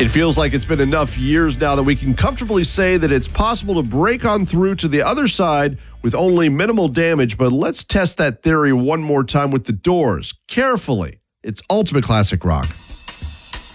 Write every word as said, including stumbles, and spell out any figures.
It feels like it's been enough years now that we can comfortably say that it's possible to break on through to the other side with only minimal damage, but let's test that theory one more time with the Doors. Carefully. It's Ultimate Classic Rock.